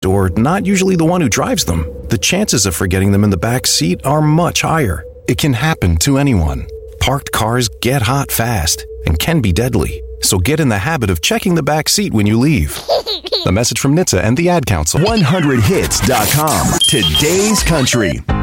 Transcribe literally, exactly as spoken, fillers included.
or not usually the one who drives them, the chances of forgetting them in the back seat are much higher. It can happen to anyone. Parked cars get hot fast and can be deadly. So get in the habit of checking the back seat when you leave. A message from N H T S A and the Ad Council. one hundred hits dot com. Today's Country.